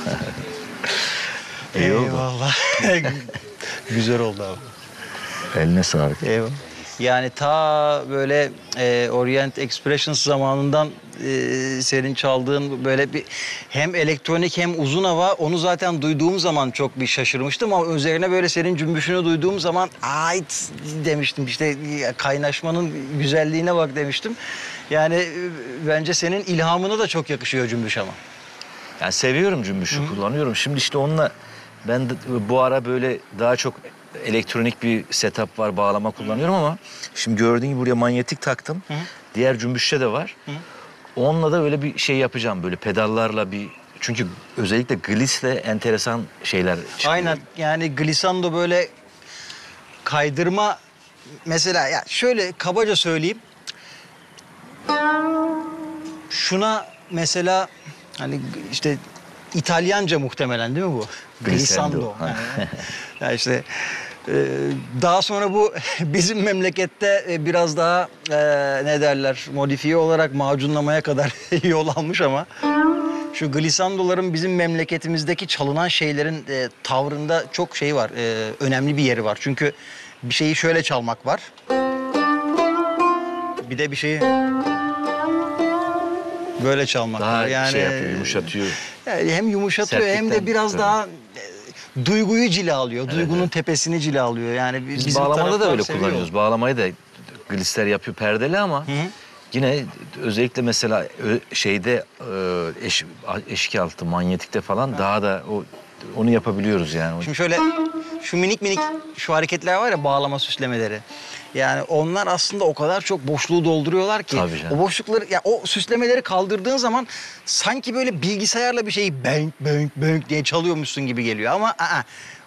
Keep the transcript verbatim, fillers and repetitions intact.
İyi oldu. Eyvallah. Güzel oldu abi. Eline sağlık. Eyvallah. Yani ta böyle e, Orient Expressions zamanından e, senin çaldığın böyle bir hem elektronik hem uzun hava, onu zaten duyduğum zaman çok bir şaşırmıştım ama üzerine böyle senin cümbüşünü duyduğum zaman ait demiştim, işte kaynaşmanın güzelliğine bak demiştim. Yani e, bence senin ilhamına da çok yakışıyor cümbüş ama. Yani seviyorum cümbüşü, kullanıyorum. Şimdi işte onunla ben de, bu ara böyle daha çok elektronik bir setup var, bağlama kullanıyorum ama şimdi gördüğün gibi buraya manyetik taktım. Hı. Diğer cümbüşte de var. Hı. Onunla da öyle bir şey yapacağım, böyle pedallarla bir... Çünkü özellikle glissle enteresan şeyler çıkıyor. Aynen, yani glissando böyle kaydırma mesela, ya şöyle kabaca söyleyeyim. Şuna mesela hani işte İtalyanca muhtemelen değil mi bu? Glissando. Glissando. Yani, ya işte e, daha sonra bu bizim memlekette e, biraz daha e, ne derler, modifiye olarak macunlamaya kadar yol almış ama şu glissandoların bizim memleketimizdeki çalınan şeylerin e, tavrında çok şey var, e, önemli bir yeri var. Çünkü bir şeyi şöyle çalmak var. Bir de bir şeyi böyle çalmak Daha var. Yani şey yapıyor, yumuşatıyor. yani hem yumuşatıyor hem de Sertlikten, biraz tabii. daha e, duyguyu cilalıyor. Evet, Duygunun evet. tepesini cilalıyor. Yani bi- Biz bizim bağlamada da taraftar öyle seviyor. kullanıyoruz. Bağlamayı da glissler yapıyor perdeli ama Hı. yine özellikle mesela ö- şeyde e, eş, eşik altı manyetikte falan daha da o onu yapabiliyoruz yani. Şimdi şöyle şu minik minik şu hareketler var ya, bağlama süslemeleri. Yani onlar aslında o kadar çok boşluğu dolduruyorlar ki. Tabii canım. O boşlukları, ya o süslemeleri kaldırdığın zaman sanki böyle bilgisayarla bir şeyi bönk bönk bönk diye çalıyormuşsun gibi geliyor ama aa,